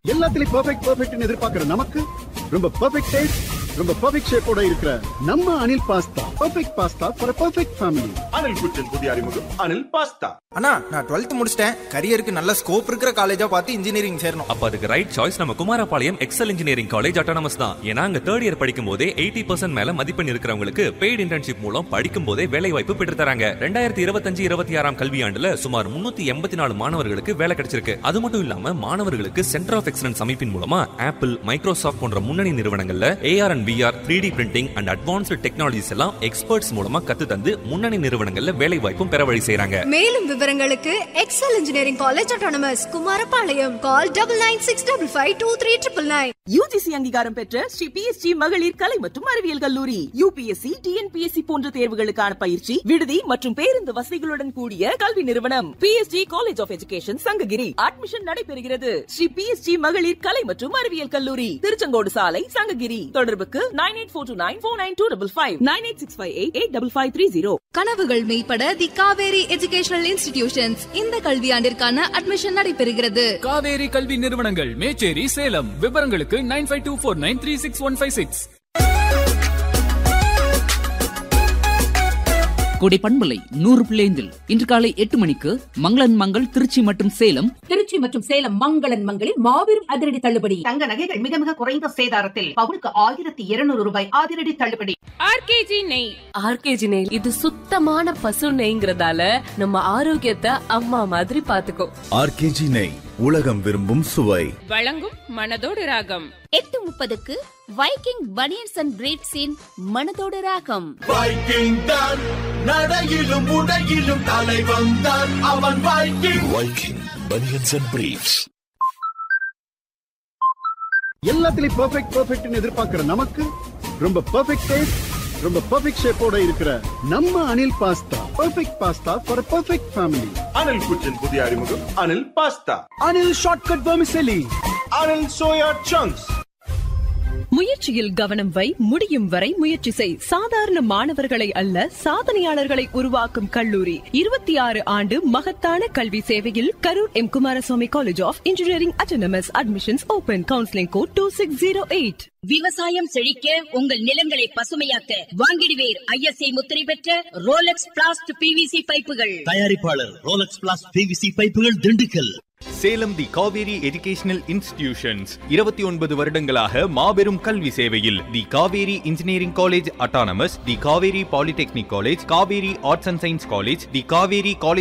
எல்லாத்துலயும் பெர்ஃபெக்ட்னு எதிர்பார்க்கிற நமக்கு ரொம்ப பெர்ஃபெக்ட் டேஸ்ட், ரொம்ப பெர்ஃபெக்ட் ஷேப்போட இருக்கிற நம்ம Anil pasta. Perfect pasta for perfect family. Anil குச்சின் புதிய அறிமுகம் அனில் பாஸ்தா. அண்ணா, நான் 12th முடிச்சிட்டேன். கரியருக்கு நல்ல ஸ்கோப் இருக்கிற காலேஜா பார்த்து இன்ஜினியரிங் சேரணும். அப்ப அதுக்கு ரைட் சாய்ஸ் நம்ம Kumarapalayam XL engineering college autonomous தான். ஏன்னா அங்க 3rd இயர் படிக்கும் போதே 80% மேல மதிப்பெண் இருக்கிறவங்களுக்கு பெய்டு இன்டர்ன்ஷிப் மூலம் படிக்கும் போதே வேலை வாய்ப்பு பெற்று தராங்க. 2025-26 கல்வியாண்டுல சுமார் 384 மாணவர்களுக்கு வேலை கிடைச்சிருக்கு. அது மட்டும் இல்லாம மாணவர்களுக்கு சென்டர் ஆஃப் எக்ஸலன்ஸ் அமைப்பின் மூலமா ஆப்பிள், மைக்ரோசாஃப்ட் போன்ற முன்னணி நிறுவனங்கள்ல AR and VR, 3D printing and advanced technologies எல்லாம் எக்ஸ்பர்ட்ஸ் மூலமா கத்து தந்து முன்னணி நிறுவனங்கள்ல வேலை வாய்ப்பும் பெற வழி செய்றாங்க. மேலும் விவரங்களுக்கு XL engineering college autonomous Kumarapalayam. கால் 9965523999. UGC அங்கீகாரம் பெற்ற ஸ்ரீ PSG மகளிர் கலை மற்றும் அறிவியல் கல்லூரி. UPSC, TNPSC போன்ற தேர்வுகளுக்கான பயிற்சி, விடுதி மற்றும் பேருந்து வசதிகளுடன் கூடிய கல்வி நிறுவனம் PSG college of education Sankagiri. Admission நடைபெறுகிறது. ஸ்ரீ PSG மகளிர் கலை மற்றும் அறிவியல் கல்லூரி, திருச்செங்கோடு சாலை, சங்ககிரி. தொடர்புக்கு 9842949255, 9865885530. கனவுகள் மெய்ப்பட தி காவேரி எஜுகேஷனல் இன்ஸ்டிடியூஷன்ஸ் இந்த கல்வியாண்டிற்கான அட்மிஷன் நடைபெறுகிறது. காவேரி கல்வி நிறுவனங்கள், மேச்சேரி, சேலம். விவரங்களுக்கு 9524936156. கொடை பண்பலை 100.5 இன்று காலை 8 மணிக்கு மங்களன் மங்கள் திருச்சி மற்றும் சேலம். திருச்சி மற்றும் சேலம் மங்களன் மங்களில் மாபெரும் அதிரடி தள்ளுபடி. தங்க நகைகள் மிக மிக குறைந்த சேதாரத்தில் பவுனுக்கு 1200 ரூபாய் அதிரடி தள்ளுபடி. ஆர்கேஜி நெய் இது சுத்தமான பசு நெய்ங்கிறதால நம்ம ஆரோக்கியத்தை அம்மா மாதிரி பாத்துக்கோ. ஆர்கேஜி நெய், உலகம் விரும்பும் சுவை. வழங்கும் மனதோடு ராகம். 8:30க்கு வைக்கிங் பனியன்ஸ் அண்ட் பிரீட்ஸின் மனதோடு ராகம். வைக்கிங் தான் நடையிலும் உடையிலும் தலை வந்தான் அவன் Viking. Viking banians and breeds. எல்லாத்துலயும் பெர்ஃபெக்ட்னு எதிர்பார்க்கிற நமக்கு ரொம்ப பெர்ஃபெக்ட் டேஸ்ட், ரொம்ப பெர்ஃபெக்ட் ஷேப்போட இருக்கிற நம்ம Anil pasta. Perfect pasta for perfect family. Anil குச்சின் புதிய அறிமுகம் Anil pasta. Anil shortcut vermicelli. Anil soya chunks. முயற்சியில் கவனம் வை, முடியும் வரை முயற்சி செய். சாதாரண மாணவர்களை அல்ல, சாதனையாளர்களை உருவாக்கும் கல்லூரி. 26 ஆண்டு மகத்தான கல்வி சேவையில் Karur M. Kumaraswamy college of engineering autonomous. Admissions open. Counselling code 2608. விவசாயம் செழிக்க உங்கள் நிலங்களை பசுமையாக்க வாங்கிடுவேர் ISI முத்திரை பெற்ற ரோலக்ஸ் பிளாஸ்ட் PVC பைப்புகள். தயாரிப்பாளர் ரோலக்ஸ் பிளாஸ்ட் PVC பைப்புகள், திண்டுக்கல். சேலம் தி காவேரி எஜுகேஷனல் இன்ஸ்டிடியூஷன்ஸ் 29 வருடங்களாக மாபெரும் கல்வி சேவையில் தி Kaveri engineering college autonomous, the Kaveri polytechnic college, Kaveri arts and science college, the Kaveri college